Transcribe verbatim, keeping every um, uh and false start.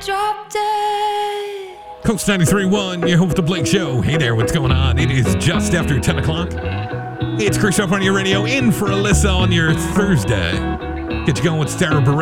Drop dead. Coast ninety-three point one, your host, The Blake Show. Hey there, what's going on? It is just after ten o'clock. It's Chris up on your radio, in for Alyssa on your Thursday. Get you going with Sarah Bareilles.